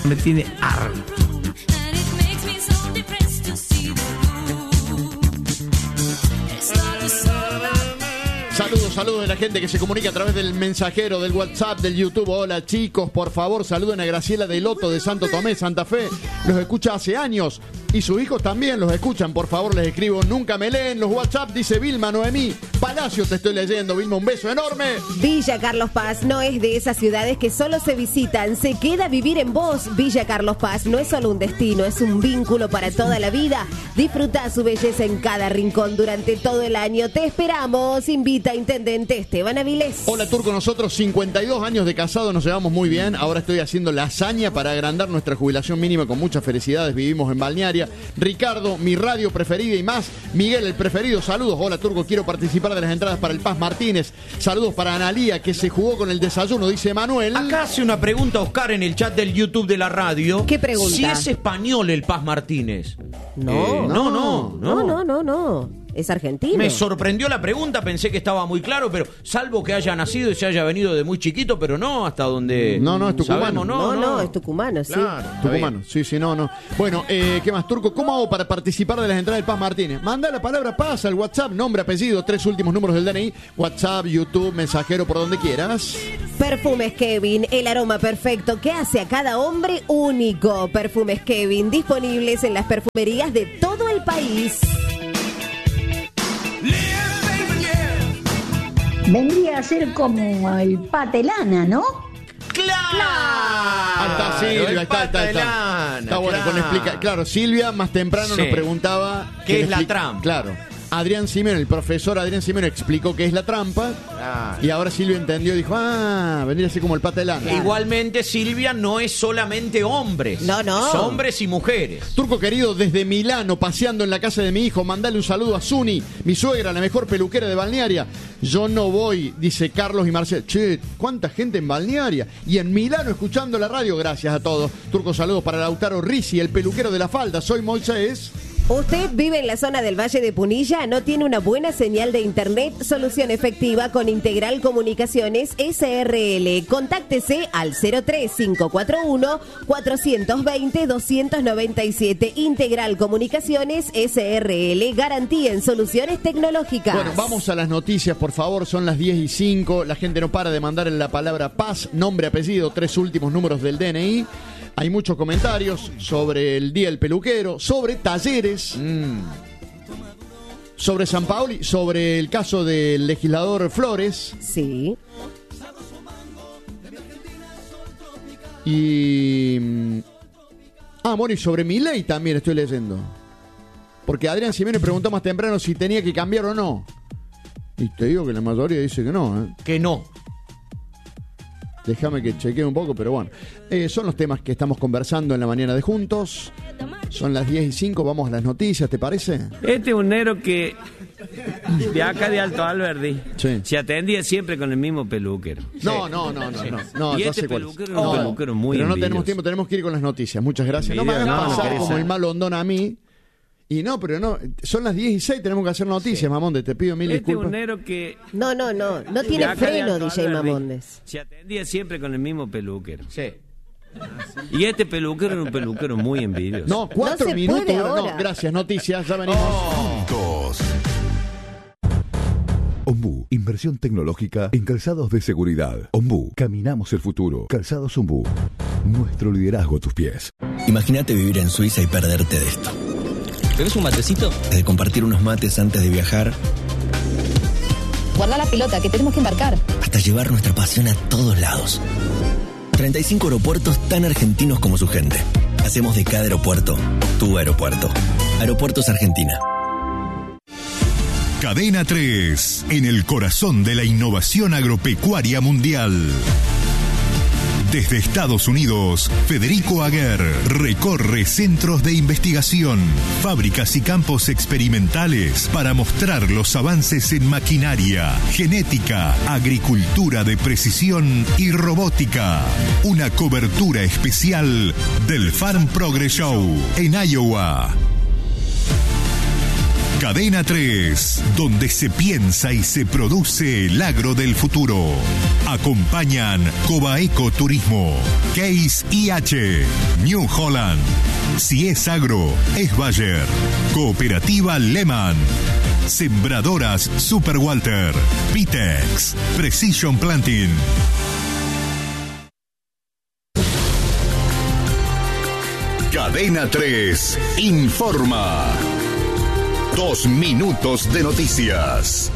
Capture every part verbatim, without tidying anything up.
Me tiene harto. Saludos, saludos de la gente que se comunica a través del mensajero, del WhatsApp, del YouTube. Hola chicos, por favor saluden a Graciela Deloto de Santo Tomé, Santa Fe. Los escucha hace años y sus hijos también los escuchan. Por favor les escribo, nunca me leen los WhatsApp, dice Vilma Noemí. Palacio te estoy leyendo, Vilma, un beso enorme. Villa Carlos Paz no es de esas ciudades que solo se visitan, se queda a vivir en vos. Villa Carlos Paz no es solo un destino, es un vínculo para toda la vida. Disfruta su belleza en cada rincón durante todo el año. Te esperamos, invita Intendente Esteban Avilés. Hola Turco, nosotros cincuenta y dos años de casado, nos llevamos muy bien. Ahora estoy haciendo la hazaña para agrandar nuestra jubilación mínima con muchas felicidades. Vivimos en Balnearia. Ricardo, mi radio preferida y más. Miguel, el preferido, saludos. Hola Turco, quiero participar de las entradas para el Paz Martínez. Saludos para Analía, que se jugó con el desayuno, dice Manuel. Acá hace una pregunta Oscar en el chat del YouTube de la radio. ¿Qué pregunta? Si es español el Paz Martínez. No, eh, no, no, no, no, no, no. Es argentino. Me sorprendió la pregunta, pensé que estaba muy claro, pero salvo que haya nacido y se haya venido de muy chiquito, pero no hasta donde. No, no, es tucumano. Sabemos, no, no, no, es tucumano, sí. Claro, Tucumano, sí, sí, no, no. Bueno, eh, ¿qué más, Turco? ¿Cómo hago para participar de las entradas del Paz Martínez? Manda la palabra Paz al WhatsApp, nombre, apellido, tres últimos números del D N I, WhatsApp, YouTube, mensajero, por donde quieras. Perfumes Kevin, el aroma perfecto que hace a cada hombre único. Perfumes Kevin, disponibles en las perfumerías de todo el país. Vendría a ser como el patelana, ¿no? ¡Claro! Ahí está Silvia, está, está, está. Está bueno, con explica. Claro, Silvia más temprano Sí. nos preguntaba ¿Qué es la expli- trampa? Claro. Adrián Simeno, el profesor Adrián Simeno explicó qué es la trampa. Claro. Y ahora Silvia entendió y dijo, ah, vendría así como el patelán. Claro. Igualmente, Silvia, no es solamente hombres. No, no. Es hombres y mujeres. Turco querido, desde Milano, paseando en la casa de mi hijo, mandale un saludo a Zuni, mi suegra, la mejor peluquera de Balnearia. Yo no voy, dice Carlos y Marcel. Che, cuánta gente en Balnearia y en Milano escuchando la radio. Gracias a todos. Turco, saludos para Lautaro Risi, el peluquero de la falda. Soy Moisés. ¿Usted vive en la zona del Valle de Punilla? ¿No tiene una buena señal de internet? Solución efectiva con Integral Comunicaciones S R L. Contáctese al cero tres cinco cuatro uno, cuatro dos cero, dos nueve siete. Integral Comunicaciones S R L. Garantía en soluciones tecnológicas. Bueno, vamos a las noticias, por favor. Son las diez y cinco. La gente no para de mandar en la palabra paz, nombre, apellido, tres últimos números del D N I. Hay muchos comentarios sobre el Día del Peluquero, sobre talleres, mm. sobre San Paoli, sobre el caso del legislador Flores. Sí. Y... Ah, bueno, y sobre Milei también estoy leyendo. Porque Adrián Jiménez preguntó más temprano si tenía que cambiar o no. Y te digo que la mayoría dice que no, ¿eh? Que no. Déjame que chequee un poco, pero bueno. Eh, son los temas que estamos conversando en la mañana de Juntos. Son las diez y cinco, vamos a las noticias, ¿te parece? Este es un negro que de acá de Alto Alberdi Sí. se atendía siempre con el mismo peluquero. No, no, no, no, no, no, Y ya este sé cuál es. peluquero es un No, peluquero muy pero no envidioso. tenemos tiempo, tenemos que ir con las noticias. Muchas gracias. No me hagan Envidioso. No, pasar no, como esa- el mal hondón a mí. Y no, pero no, son las diez y seis, tenemos que hacer noticias, Mamonde, te pido mil Este es un disculpas. negro que No, no, no. No de tiene acá de freno, Alto D J Alberdi Mamondes. se atendía siempre con el mismo peluquero. Sí. Y este peluquero era un peluquero muy envidioso. No, cuatro No se minutos. puede dura- ahora. No, gracias, noticias, ya venimos. Juntos. Ombú, inversión tecnológica en calzados de seguridad. Ombú, caminamos el futuro. Calzados Ombú, nuestro liderazgo a tus pies. Imagínate vivir en Suiza y perderte de esto. ¿Bebes un matecito? De compartir unos mates antes de viajar, Guarda la pelota, que tenemos que embarcar. hasta llevar nuestra pasión a todos lados. treinta y cinco aeropuertos tan argentinos como su gente. Hacemos de cada aeropuerto tu aeropuerto. Aeropuertos Argentina. Cadena tres, en el corazón de la innovación agropecuaria mundial. Desde Estados Unidos, Federico Aguer recorre centros de investigación, fábricas y campos experimentales para mostrar los avances en maquinaria, genética, agricultura de precisión y robótica. Una cobertura especial del Farm Progress Show en Iowa. Cadena tres, donde se piensa y se produce el agro del futuro. Acompañan Cobaeco Turismo, Case I H, New Holland. Si es agro, es Bayer. Cooperativa Lehman. Sembradoras Super Walter. Pitex. Precision Planting. Cadena tres informa. Dos minutos de noticias.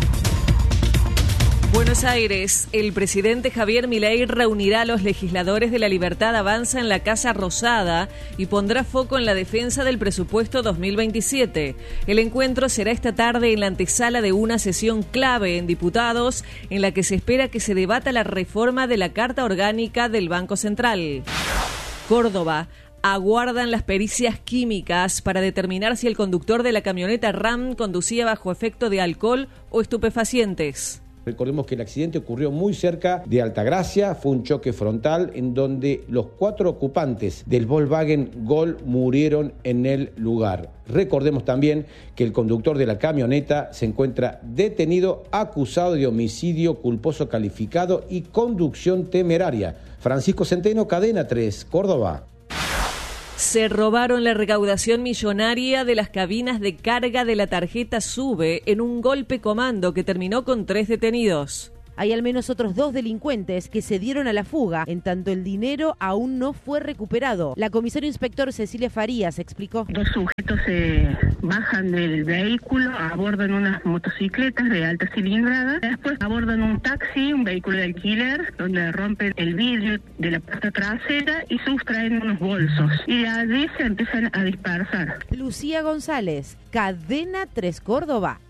Buenos Aires, el presidente Javier Milei reunirá a los legisladores de La Libertad Avanza en la Casa Rosada y pondrá foco en la defensa del presupuesto dos mil veintisiete. El encuentro será esta tarde en la antesala de una sesión clave en diputados en la que se espera que se debata la reforma de la Carta Orgánica del Banco Central. Córdoba. Aguardan las pericias químicas para determinar si el conductor de la camioneta RAM conducía bajo efecto de alcohol o estupefacientes. Recordemos que el accidente ocurrió muy cerca de Altagracia, fue un choque frontal en donde los cuatro ocupantes del Volkswagen Gol murieron en el lugar. Recordemos también que el conductor de la camioneta se encuentra detenido acusado de homicidio culposo calificado y conducción temeraria. Francisco Centeno, Cadena tres, Córdoba. Se robaron la recaudación millonaria de las cabinas de carga de la tarjeta SUBE en un golpe comando que terminó con tres detenidos. Hay al menos otros dos delincuentes que se dieron a la fuga, en tanto el dinero aún no fue recuperado. La comisaria inspector Cecilia Farías explicó. Dos sujetos se bajan del vehículo, abordan unas motocicletas de alta cilindrada, después abordan un taxi, un vehículo de alquiler, donde rompen el vidrio de la puerta trasera y sustraen unos bolsos. Y de allí se empiezan a dispersar. Lucía González, Cadena tres Córdoba.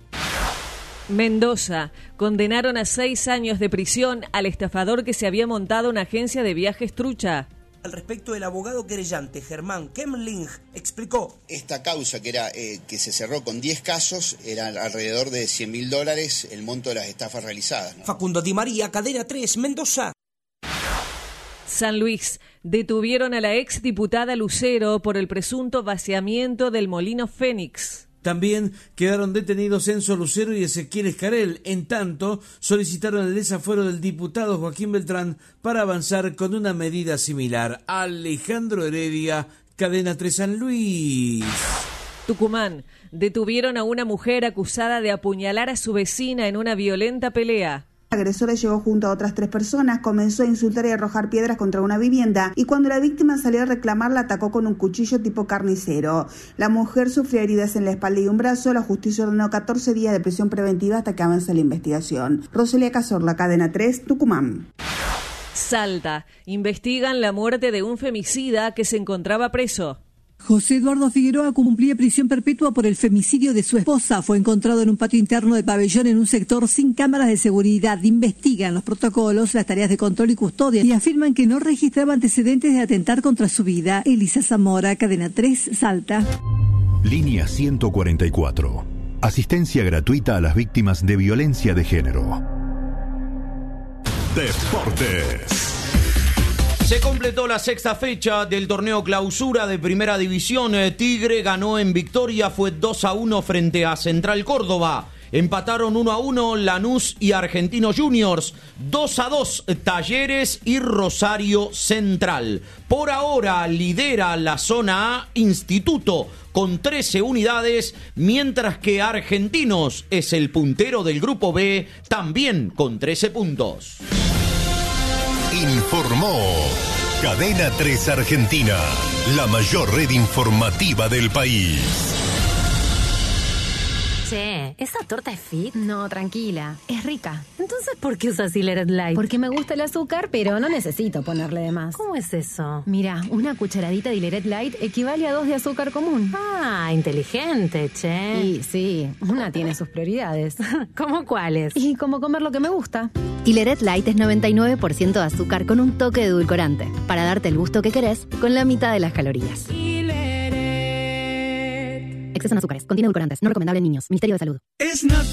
Mendoza. Condenaron a seis años de prisión al estafador que se había montado una agencia de viajes trucha. Al respecto, el abogado querellante Germán Kemling explicó. Esta causa, que era eh, que se cerró con diez casos, era alrededor de cien mil dólares el monto de las estafas realizadas, ¿no? Facundo Di María, Cadena tres, Mendoza. San Luis. Detuvieron a la exdiputada Lucero por el presunto vaciamiento del Molino Fénix. También quedaron detenidos Enzo Lucero y Ezequiel Escarel. En tanto, solicitaron el desafuero del diputado Joaquín Beltrán para avanzar con una medida similar. Alejandro Heredia, Cadena tres San Luis. Tucumán. Detuvieron a una mujer acusada de apuñalar a su vecina en una violenta pelea. La agresora llegó junto a otras tres personas, comenzó a insultar y arrojar piedras contra una vivienda y cuando la víctima salió a reclamar la atacó con un cuchillo tipo carnicero. La mujer sufrió heridas en la espalda y un brazo. La justicia ordenó catorce días de prisión preventiva hasta que avance la investigación. Rosalía Cazorla, Cadena tres, Tucumán. Salta. Investigan la muerte de un femicida que se encontraba preso. José Eduardo Figueroa cumplía prisión perpetua por el femicidio de su esposa. Fue encontrado en un patio interno de Pabellón en un sector sin cámaras de seguridad. Investigan los protocolos, las tareas de control y custodia y afirman que no registraba antecedentes de atentar contra su vida. Elisa Zamora, Cadena tres, Salta. Línea ciento cuarenta y cuatro. Asistencia gratuita a las víctimas de violencia de género. Deportes. Se completó la sexta fecha del torneo clausura de Primera División. Tigre ganó en victoria, fue dos a uno frente a Central Córdoba. Empataron uno a uno Lanús y Argentinos Juniors. dos a dos Talleres y Rosario Central. Por ahora lidera la zona A Instituto con trece unidades, mientras que Argentinos es el puntero del grupo B, también con trece puntos. Informó Cadena tres Argentina, la mayor red informativa del país. Che, ¿esa torta es fit? No, tranquila, es rica. Entonces, ¿por qué usas Hileret Light? Porque me gusta el azúcar, pero no necesito ponerle de más. ¿Cómo es eso? Mira, una cucharadita de Hileret Light equivale a dos de azúcar común. Ah, inteligente, che. Y sí, una tiene sus prioridades. ¿Cómo cuáles? Y como comer lo que me gusta. Hileret Light es noventa y nueve por ciento de azúcar con un toque de edulcorante, para darte el gusto que querés con la mitad de las calorías. Exceso en azúcares, contiene edulcorantes, no recomendable en niños. Ministerio de Salud. Es